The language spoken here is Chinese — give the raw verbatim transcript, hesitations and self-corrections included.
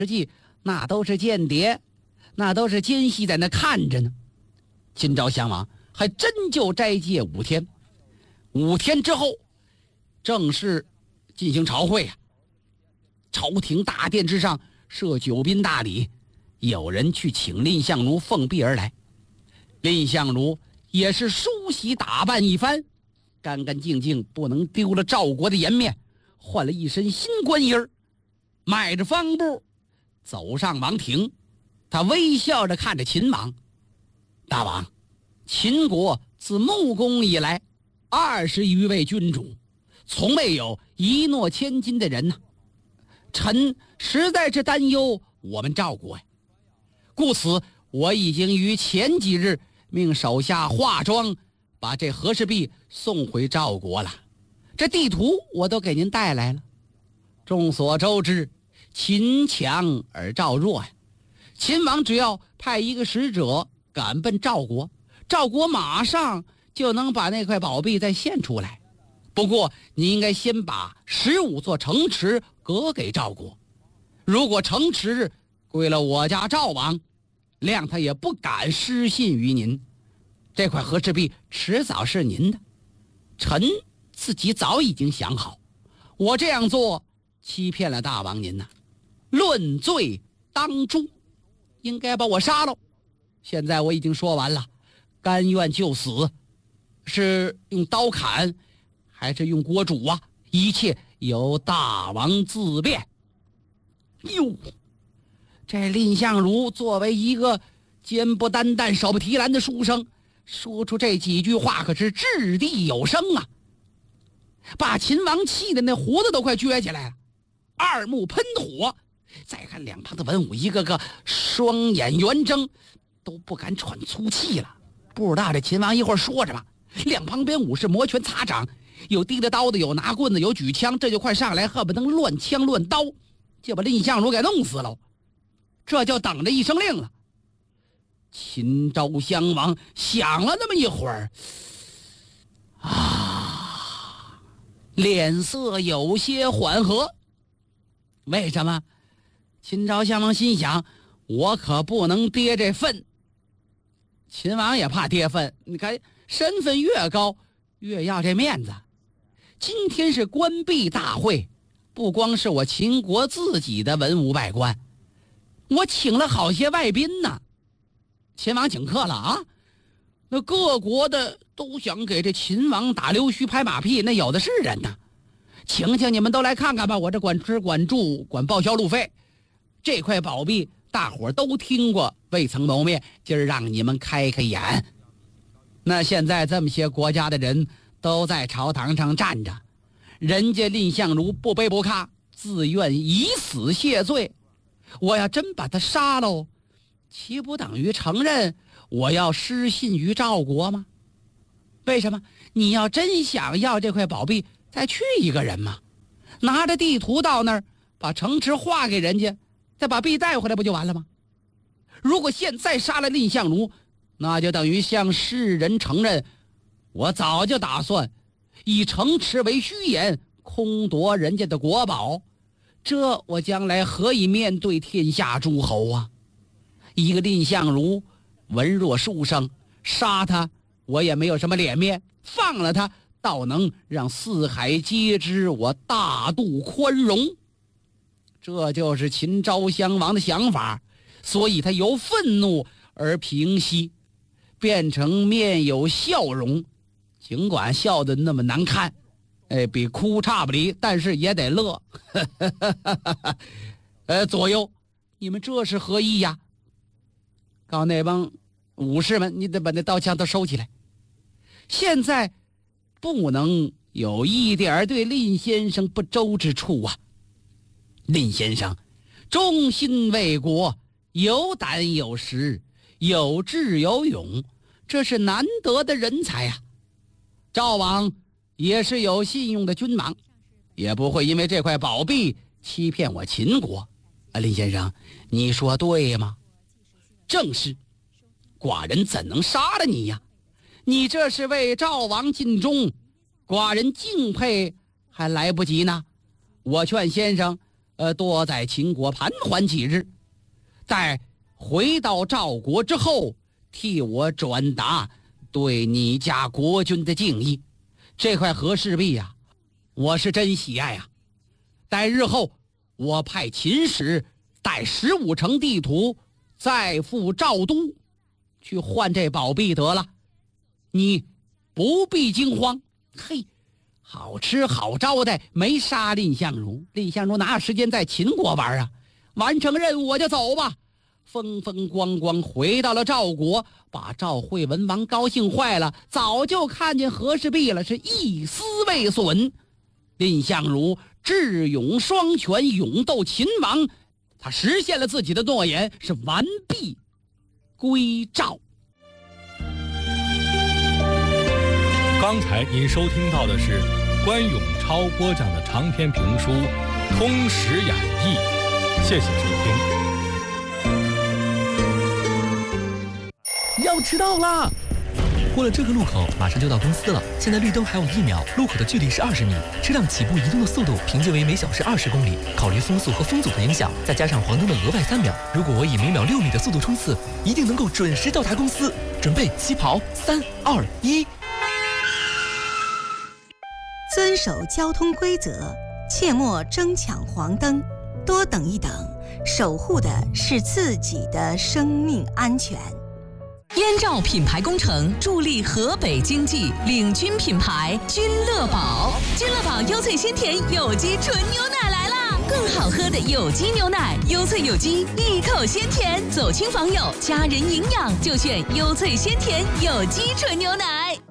实际那都是间谍，那都是奸细在那看着呢。秦昭襄王还真就斋戒五天，五天之后正式进行朝会啊。朝廷大殿之上设九宾大礼，有人去请蔺相如奉璧而来。蔺相如也是梳洗打扮一番，干干净净，不能丢了赵国的颜面，换了一身新官衣儿，迈着方步走上王庭。他微笑着看着秦王：大王，秦国自穆公以来二十余位君主，从未有一诺千金的人呢、啊。臣实在是担忧我们赵国呀，故此我已经于前几日命手下化妆，把这和氏璧送回赵国了。这地图我都给您带来了。众所周知，秦强而赵弱呀。秦王只要派一个使者赶奔赵国，赵国马上就能把那块宝璧再献出来。不过你应该先把十五座城池割给赵国，如果城池归了我家赵王，谅他也不敢失信于您。这块和氏璧迟早是您的，臣自己早已经想好，我这样做欺骗了大王您呐、啊，论罪当诛，应该把我杀了。现在我已经说完了，甘愿就死，是用刀砍还是用锅煮啊？一切由大王自便。哟，这蔺相如作为一个肩不担担手不提篮的书生，说出这几句话可是掷地有声啊，把秦王气的那胡子都快撅起来了，二目喷火。再看两旁的文武，一个个双眼圆睁，都不敢喘粗气了。不知道这秦王一会儿说什么，两旁边武士摩拳擦掌，有提着刀的，有拿棍子，有举枪，这就快上来，恨不得乱枪乱刀，就把蔺相如给弄死了。这就等着一声令了。秦昭襄王想了那么一会儿，啊，脸色有些缓和。为什么？秦昭襄王心想，我可不能跌这份。秦王也怕跌份，你看身份越高越要这面子。今天是官币大会，不光是我秦国自己的文武百官，我请了好些外宾呢。秦王请客了啊，那各国的都想给这秦王打溜须拍马屁，那有的是人呢。请请你们都来看看吧，我这管吃管住管报销路费。这块宝币大伙都听过，未曾谋面，今儿让你们开开眼。那现在这么些国家的人都在朝堂上站着，人家蔺相如不卑不亢，自愿以死谢罪。我要真把他杀喽，岂不等于承认我要失信于赵国吗？为什么？你要真想要这块宝币，再去一个人嘛，拿着地图到那儿，把城池划给人家，再把币带回来不就完了吗？如果现在杀了蔺相如，那就等于向世人承认，我早就打算以城池为虚言，空夺人家的国宝，这我将来何以面对天下诸侯啊？一个蔺相如文弱书生，杀他我也没有什么脸面，放了他倒能让四海皆知我大度宽容。这就是秦昭襄王的想法，所以他由愤怒而平息，变成面有笑容，尽管笑得那么难看，哎，比哭差不离，但是也得乐。呃，左右，你们这是何意呀？告诉那帮武士们，你得把那刀枪都收起来。现在不能有一点对蔺先生不周之处啊！蔺先生忠心为国，有胆有识，有智有勇，这是难得的人才啊！赵王也是有信用的君王，也不会因为这块宝币欺骗我秦国啊！蔺先生，你说对吗？正是，寡人怎能杀了你呀？你这是为赵王尽忠，寡人敬佩还来不及呢。我劝先生呃，多在秦国盘桓几日，在回到赵国之后，替我转达对你家国君的敬意。这块和氏璧呀、啊，我是真喜爱啊！待日后，我派秦使带十五城地图，再赴赵都，去换这宝璧得了。你不必惊慌。嘿，好吃好招待，没杀蔺相如。蔺相如哪有时间在秦国玩啊？完成任务我就走吧。风风光光回到了赵国，把赵惠文王高兴坏了，早就看见和氏璧了，是一丝未损。蔺相如智勇双全，勇斗秦王，他实现了自己的诺言，是完璧归赵。 刚才您收听到的是关永超播讲的长篇评书《通史演义》，谢谢收听。 要迟到啦！过了这个路口，马上就到公司了。现在绿灯还有一秒，路口的距离是二十米，车辆起步移动的速度平均为每小时二十公里。考虑风速和风阻的影响，再加上黄灯的额外三秒，如果我以每秒六米的速度冲刺，一定能够准时到达公司。准备起跑，三二一。 遵守交通规则，切莫争抢黄灯，多等一等，守护的是自己的生命安全。 燕赵品牌工程助力河北经济，领军品牌君乐宝。君乐宝优萃鲜甜有机纯牛奶来啦！更好喝的有机牛奶，优萃有机，一口鲜甜。走亲访友，家人营养，就选优萃鲜甜有机纯牛奶。